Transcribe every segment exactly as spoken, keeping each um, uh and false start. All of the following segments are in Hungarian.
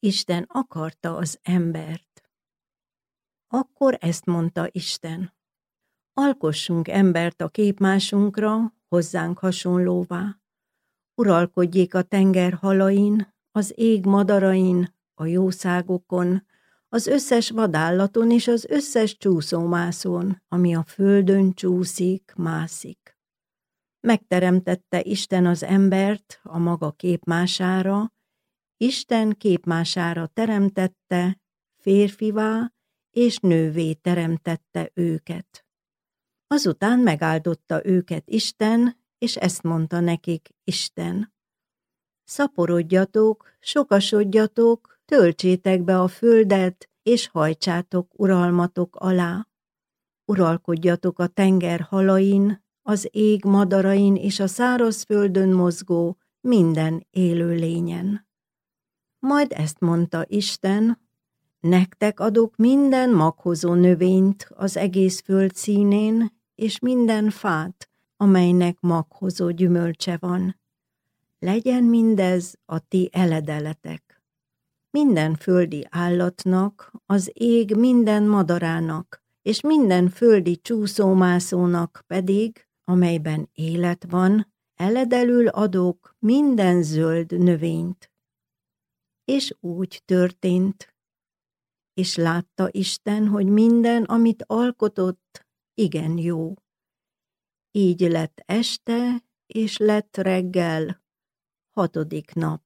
Isten akarta az embert. Akkor ezt mondta Isten: alkossunk embert a képmásunkra, hozzánk hasonlóvá. Uralkodjék a tenger halain, az ég madarain, a jószágokon, az összes vadállaton és az összes csúszómászón, ami a földön csúszik, mászik. Megteremtette Isten az embert a maga képmására, Isten képmására teremtette, férfivá és nővé teremtette őket. Azután megáldotta őket Isten, és ezt mondta nekik Isten: szaporodjatok, sokasodjatok, töltsétek be a földet, és hajtsátok uralmatok alá. Uralkodjatok a tenger halain, az ég madarain és a szárazföldön mozgó minden élő lényen. Majd ezt mondta Isten: nektek adok minden maghozó növényt az egész föld színén, és minden fát, amelynek maghozó gyümölcse van. Legyen mindez a ti eledeletek. Minden földi állatnak, az ég minden madarának, és minden földi csúszómászónak pedig, amelyben élet van, eledelül adok minden zöld növényt. És úgy történt. És látta Isten, hogy minden, amit alkotott, igen jó. Így lett este, és lett reggel, hatodik nap.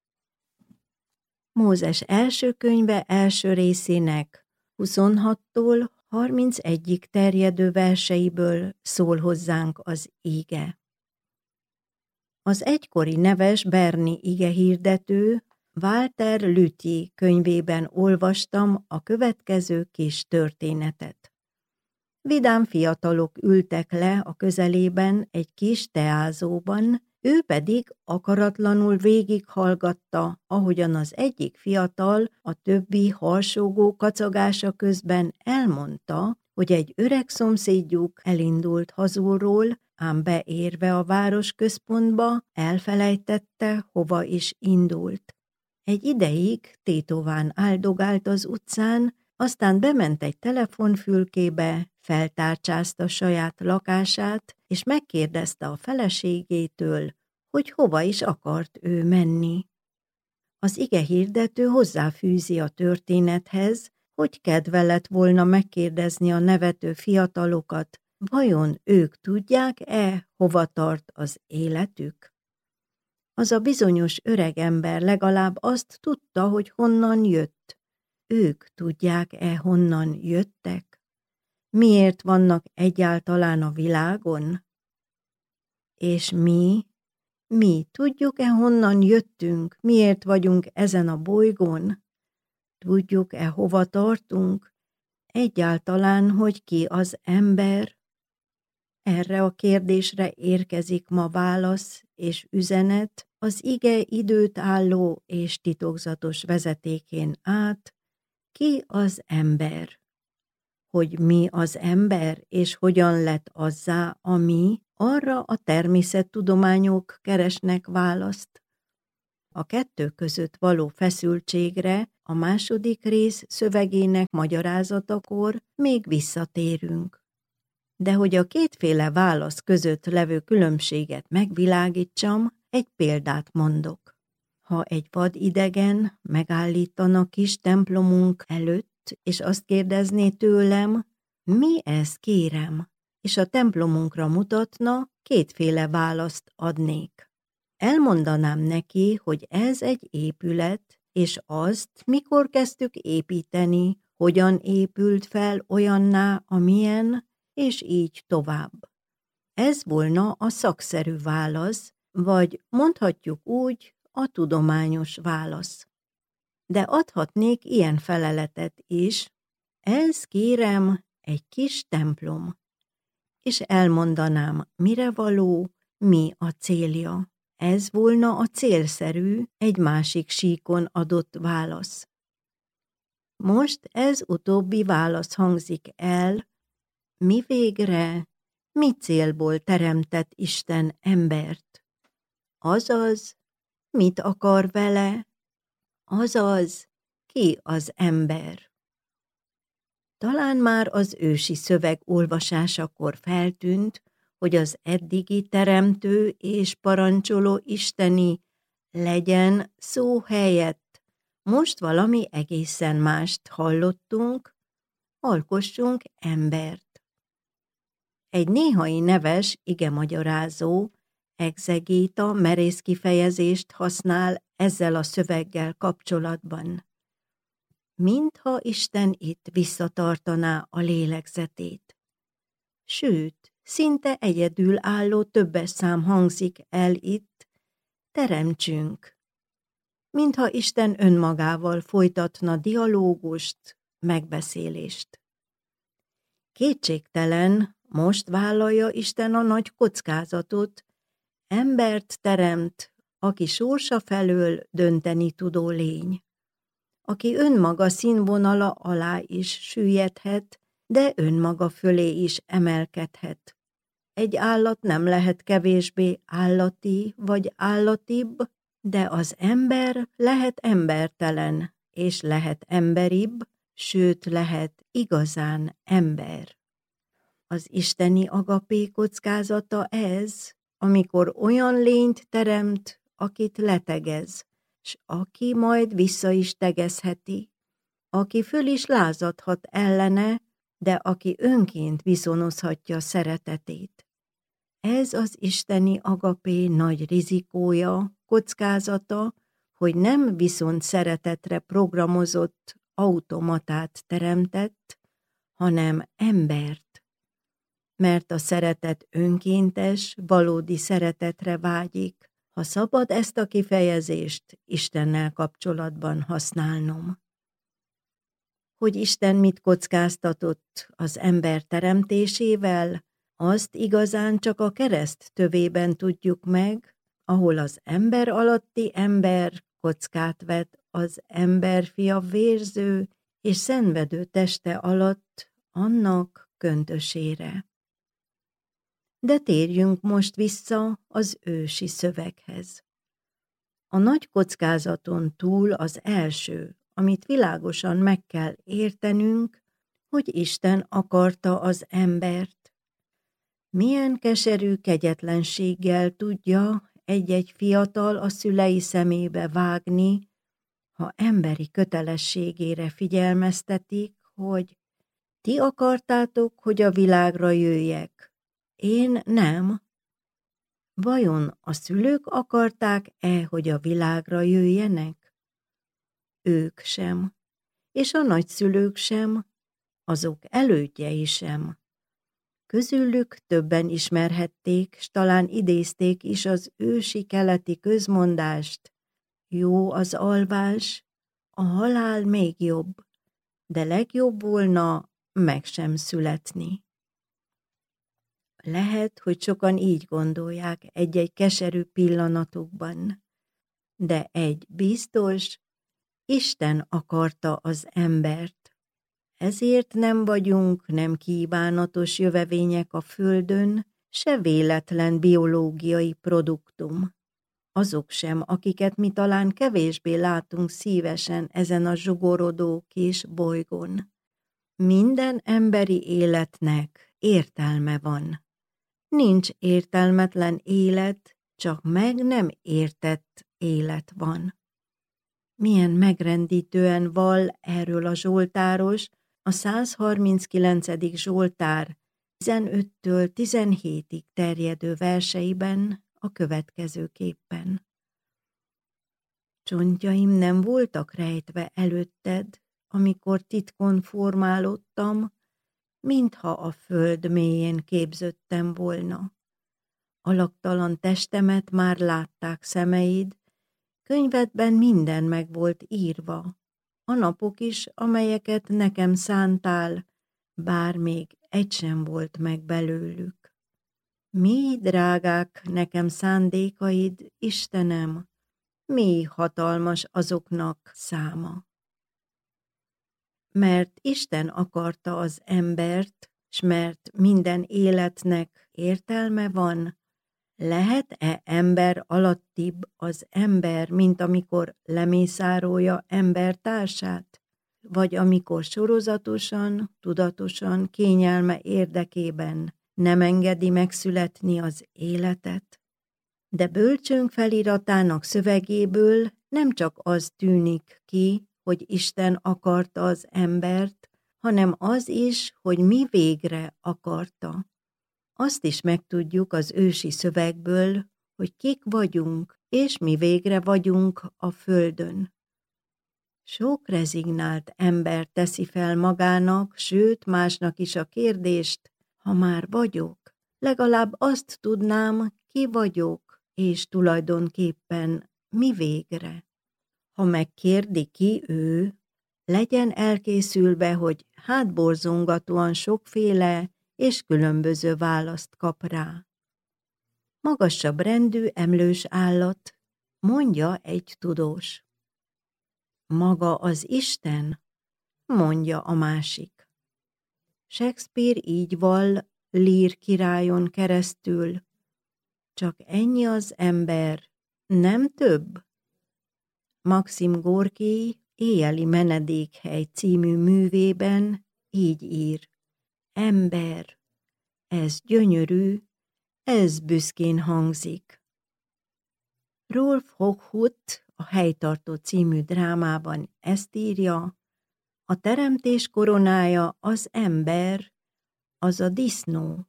Mózes első könyve első részének huszonhattól harmincegyig terjedő verseiből szól hozzánk az íge. Az egykori neves berni igehirdető Walter Lüthi könyvében olvastam a következő kis történetet. Vidám fiatalok ültek le a közelében egy kis teázóban, ő pedig akaratlanul végighallgatta, ahogyan az egyik fiatal a többi harsogó kacagása közben elmondta, hogy egy öreg szomszédjuk elindult hazulról, ám beérve a városközpontba elfelejtette, hova is indult. Egy ideig tétován áldogált az utcán, aztán bement egy telefonfülkébe, feltárcsázta saját lakását, és megkérdezte a feleségétől, hogy hova is akart ő menni. Az igehirdető hozzáfűzi a történethez, hogy kedve lett volna megkérdezni a nevető fiatalokat, vajon ők tudják-e, hova tart az életük? Az a bizonyos öreg ember legalább azt tudta, hogy honnan jött. Ők tudják-e, honnan jöttek? Miért vannak egyáltalán a világon? És mi? Mi tudjuk-e, honnan jöttünk? Miért vagyunk ezen a bolygón? Tudjuk-e, hova tartunk? Egyáltalán, hogy ki az ember? Erre a kérdésre érkezik ma válasz és üzenet az ige időt álló és titokzatos vezetékén át. Ki az ember? Hogy mi az ember, és hogyan lett azzá, ami, arra a természettudományok keresnek választ. A kettő között való feszültségre a második rész szövegének magyarázatakor még visszatérünk. De hogy a kétféle válasz között levő különbséget megvilágítsam, egy példát mondok. Ha egy vadidegen megállítana kis templomunk előtt, és azt kérdezné tőlem, mi ez, kérem, és a templomunkra mutatna, kétféle választ adnék. Elmondanám neki, hogy ez egy épület, és azt, mikor kezdtük építeni, hogyan épült fel olyanná, amilyen, és így tovább. Ez volna a szakszerű válasz, vagy mondhatjuk úgy, a tudományos válasz. De adhatnék ilyen feleletet is, ez, kérem, egy kis templom, és elmondanám, mire való, mi a célja. Ez volna a célszerű, egy másik síkon adott válasz. Most ez utóbbi válasz hangzik el, mi végre, mi célból teremtett Isten embert? Azaz, mit akar vele? Azaz, ki az ember? Talán már az ősi szöveg olvasásakor feltűnt, hogy az eddigi teremtő és parancsoló isteni legyen szó helyett most valami egészen mást hallottunk, alkossunk embert. Egy néhai neves igemagyarázó, egzegéta merész kifejezést használ ezzel a szöveggel kapcsolatban. Mintha Isten itt visszatartaná a lélegzetét. Sőt, szinte egyedül álló többes szám hangzik el itt, teremtsünk. Mintha Isten önmagával folytatna dialógust, megbeszélést. Kétségtelen, most vállalja Isten a nagy kockázatot, embert teremt, aki sorsa felől dönteni tudó lény, aki önmaga színvonala alá is süllyedhet, de önmaga fölé is emelkedhet. Egy állat nem lehet kevésbé állati vagy állatibb, de az ember lehet embertelen, és lehet emberibb, sőt lehet igazán ember. Az isteni agapé kockázata ez, amikor olyan lényt teremt, akit letegez, s aki majd vissza is tegezheti, aki föl is lázadhat ellene, de aki önként viszonozhatja szeretetét. Ez az isteni agapé nagy rizikója, kockázata, hogy nem viszont szeretetre programozott automatát teremtett, hanem embert. Mert a szeretet önkéntes, valódi szeretetre vágyik, ha szabad ezt a kifejezést Istennel kapcsolatban használnom. Hogy Isten mit kockáztatott az ember teremtésével, azt igazán csak a kereszt tövében tudjuk meg, ahol az ember alatti ember kockát vet az emberfia vérző és szenvedő teste alatt annak köntösére. De térjünk most vissza az ősi szöveghez. A nagy kockázaton túl az első, amit világosan meg kell értenünk, hogy Isten akarta az embert. Milyen keserű kegyetlenséggel tudja egy-egy fiatal a szülei szemébe vágni, ha emberi kötelességére figyelmeztetik, hogy ti akartátok, hogy a világra jöjjek, én nem. Vajon a szülők akarták-e, hogy a világra jöjjenek? Ők sem, és a nagyszülők sem, azok elődjei sem. Közülük többen ismerhették, s talán idézték is az ősi keleti közmondást: jó az alvás, a halál még jobb, de legjobb volna meg sem születni. Lehet, hogy sokan így gondolják egy-egy keserű pillanatukban, de egy biztos, Isten akarta az embert. Ezért nem vagyunk nem kívánatos jövevények a földön, se véletlen biológiai produktum. Azok sem, akiket mi talán kevésbé látunk szívesen ezen a zsugorodó kis bolygón. Minden emberi életnek értelme van. Nincs értelmetlen élet, csak meg nem értett élet van. Milyen megrendítően vall erről a zsoltáros a százharminckilencedik zsoltár tizenöttől tizenhétig terjedő verseiben a következőképpen. Csontjaim nem voltak rejtve előtted, amikor titkon formálódtam, mintha a föld mélyén képződtem volna. Alaktalan testemet már látták szemeid, könyvedben minden meg volt írva, a napok is, amelyeket nekem szántál, bár még egy sem volt meg belőlük. Mi drágák nekem szándékaid, Istenem, mi hatalmas azoknak száma. Mert Isten akarta az embert, s mert minden életnek értelme van, Lehet-e ember alattibb az ember, mint amikor lemészárolja embertársát? Vagy amikor sorozatosan, tudatosan, kényelme érdekében nem engedi megszületni az életet? De bölcsőnk feliratának szövegéből nem csak az tűnik ki, hogy Isten akarta az embert, hanem az is, hogy mi végre akarta. Azt is megtudjuk az ősi szövegből, hogy kik vagyunk, és mi végre vagyunk a földön. Sok rezignált ember teszi fel magának, sőt másnak is a kérdést, ha már vagyok, legalább azt tudnám, ki vagyok, és tulajdonképpen mi végre. Ha megkérdi ki ő, legyen elkészülve, hogy hátborzongatóan sokféle és különböző választ kap rá. Magasabb rendű emlős állat, mondja egy tudós. Maga az Isten, mondja a másik. Shakespeare így vall Lear királyon keresztül, csak ennyi az ember, nem több? Maxim Gorki Éjjeli menedékhely című művében így ír. Ember, ez gyönyörű, ez büszkén hangzik. Rolf Hochhuth a Helytartó című drámában ezt írja, a teremtés koronája az ember, az a disznó,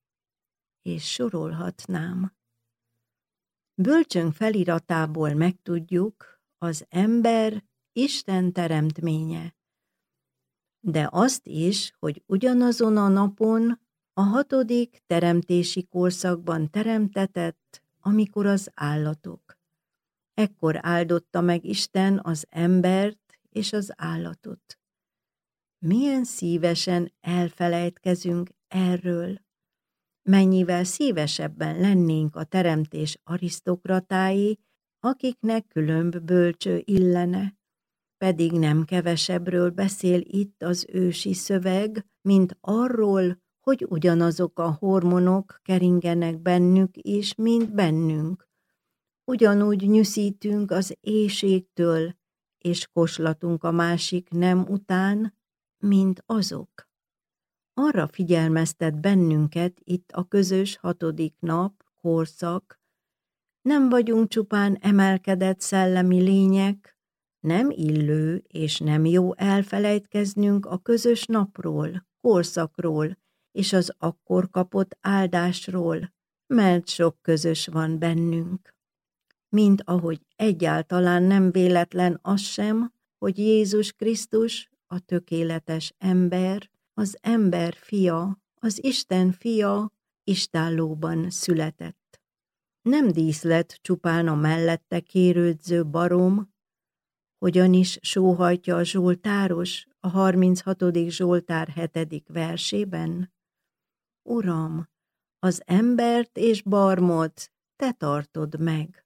és sorolhatnám. Bölcsönk feliratából megtudjuk, az ember Isten teremtménye, de azt is, hogy ugyanazon a napon a hatodik teremtési korszakban teremtetett, amikor az állatok. Ekkor áldotta meg Isten az embert és az állatot. Milyen szívesen elfelejtkezünk erről, mennyivel szívesebben lennénk a teremtés arisztokratái, akiknek különb bölcső illene, pedig nem kevesebbről beszél itt az ősi szöveg, mint arról, hogy ugyanazok a hormonok keringenek bennük is, mint bennünk. Ugyanúgy nyűszítünk az éhségtől, és koslatunk a másik nem után, mint azok. Arra figyelmeztet bennünket itt a közös hatodik nap, korszak, nem vagyunk csupán emelkedett szellemi lények, nem illő és nem jó elfelejtkeznünk a közös napról, korszakról és az akkor kapott áldásról, mert sok közös van bennünk. Mint ahogy egyáltalán nem véletlen az sem, hogy Jézus Krisztus, a tökéletes ember, az ember fia, az Isten fia, istállóban született. Nem díszlet csupán a mellette kérődző barom, hogyan is sóhajtja a zsoltáros a harminchatodik Zsoltár hetedik versében. Uram, az embert és barmot te tartod meg.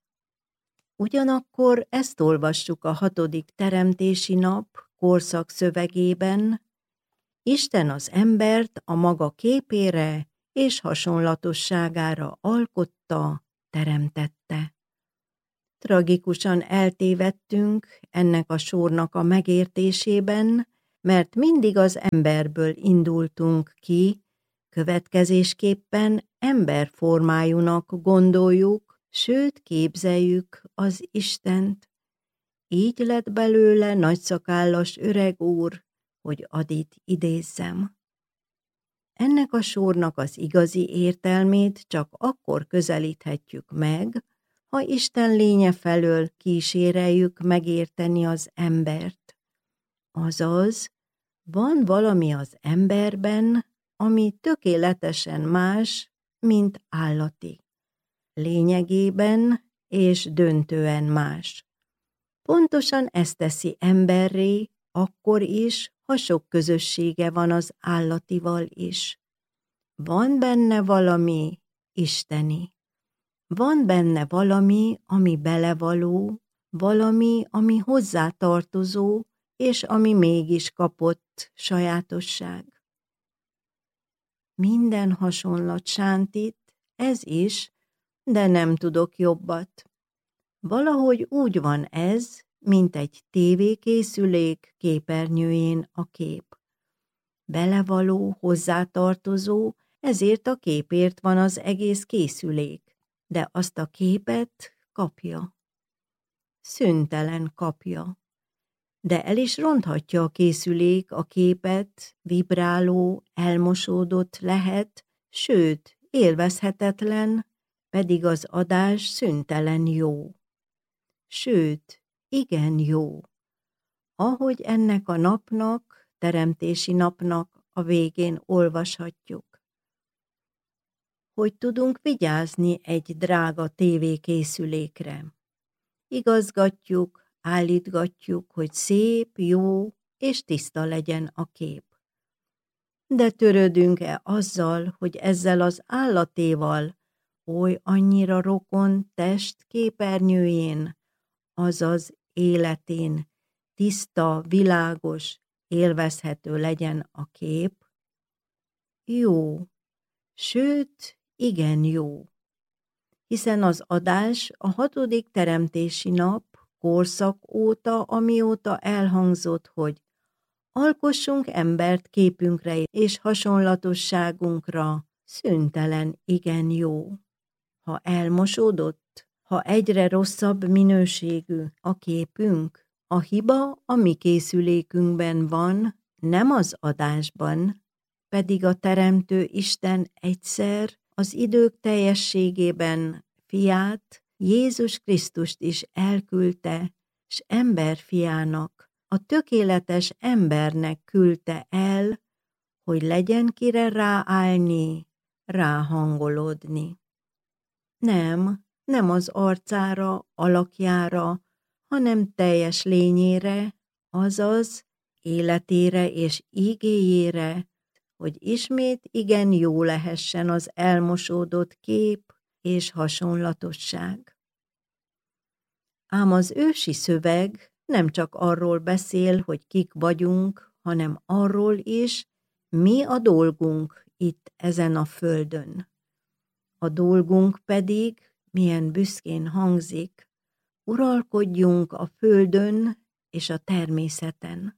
Ugyanakkor ezt olvassuk a hatodik teremtési nap korszak szövegében, Isten az embert a maga képére és hasonlatosságára alkotta, teremtette. Tragikusan eltévedtünk ennek a sornak a megértésében, mert mindig az emberből indultunk ki, következésképpen emberformájúnak gondoljuk, sőt képzeljük az Istent. Így lett belőle nagyszakállas öreg úr, hogy Adit idézzem. Ennek a sornak az igazi értelmét csak akkor közelíthetjük meg, ha Isten lénye felől kíséreljük megérteni az embert. Azaz, van valami az emberben, ami tökéletesen más, mint állati. Lényegében és döntően más. Pontosan ezt teszi emberré, akkor is, ha sok közössége van az állatival is. Van benne valami isteni. Van benne valami, ami belevaló, valami, ami hozzátartozó, és ami mégis kapott sajátosság. Minden hasonlat sántít, ez is, de nem tudok jobbat. Valahogy úgy van ez, mint egy tévékészülék képernyőjén a kép. Belevaló, hozzátartozó, ezért a képért van az egész készülék, de azt a képet kapja. Szüntelen kapja. De el is ronthatja a készülék a képet, vibráló, elmosódott lehet, sőt, élvezhetetlen, pedig az adás szüntelen jó. Sőt, igen jó. Ahogy ennek a napnak, teremtési napnak a végén olvashatjuk. Hogy tudunk vigyázni egy drága tévékészülékre. Igazgatjuk, állítgatjuk, hogy szép, jó és tiszta legyen a kép. De törődünk-e azzal, hogy ezzel az állatéval oly annyira rokon test képernyőjén, azaz életén tiszta, világos, élvezhető legyen a kép? Jó, sőt, igen jó. Hiszen az adás a hatodik teremtési nap korszak óta, amióta elhangzott, hogy alkossunk embert képünkre és hasonlatosságunkra, szüntelen igen jó. Ha elmosódott, ha egyre rosszabb minőségű a képünk, a hiba a mi készülékünkben van, nem az adásban, pedig a Teremtő Isten egyszer az idők teljességében fiát, Jézus Krisztust is elküldte, s emberfiának, a tökéletes embernek küldte el, hogy legyen kire ráállni, ráhangolódni. Nem, nem az arcára, alakjára, hanem teljes lényére, azaz életére és ígéjére, hogy ismét igen jó lehessen az elmosódott kép és hasonlatosság. Ám az ősi szöveg nem csak arról beszél, hogy kik vagyunk, hanem arról is, mi a dolgunk itt ezen a földön. A dolgunk pedig, milyen büszkén hangzik, uralkodjunk a földön és a természeten.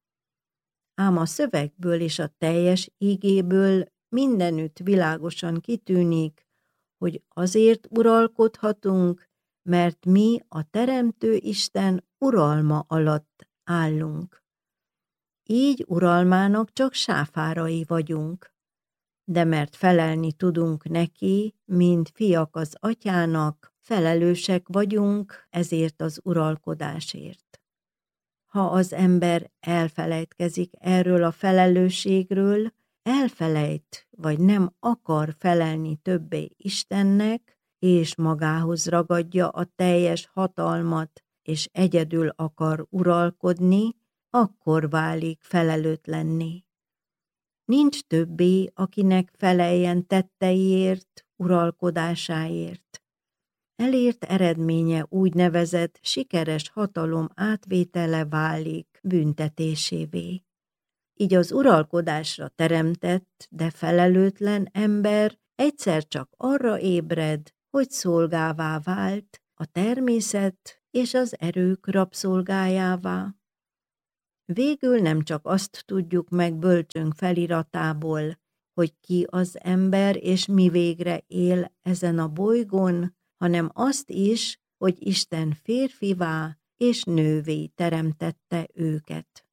Ám a szövegből és a teljes ígéből mindenütt világosan kitűnik, hogy azért uralkodhatunk, mert mi a Teremtő Isten uralma alatt állunk. Így uralmának csak sáfárai vagyunk, de mert felelni tudunk neki, mint fiak az atyának, felelősek vagyunk ezért az uralkodásért. Ha az ember elfelejtkezik erről a felelősségről, elfelejt vagy nem akar felelni többé Istennek, és magához ragadja a teljes hatalmat, és egyedül akar uralkodni, akkor válik felelőtlenné. Nincs többé, akinek feleljen tetteiért, uralkodásáért. Elért eredménye úgynevezett sikeres hatalom átvétele válik büntetésévé. Így az uralkodásra teremtett, de felelőtlen ember egyszer csak arra ébred, hogy szolgává vált, a természet és az erők rabszolgájává. Végül nem csak azt tudjuk meg bölcsönk feliratából, hogy ki az ember és mi végre él ezen a bolygón, hanem azt is, hogy Isten férfivá és nővé teremtette őket.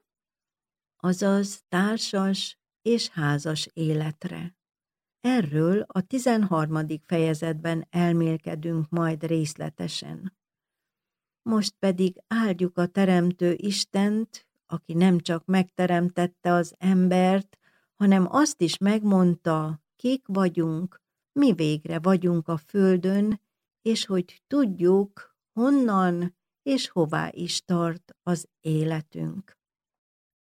Azaz társas és házas életre. Erről a tizenharmadik fejezetben elmélkedünk majd részletesen. Most pedig áldjuk a Teremtő Istent, aki nem csak megteremtette az embert, hanem azt is megmondta, kik vagyunk, mi végre vagyunk a földön, és hogy tudjuk, honnan és hová is tart az életünk.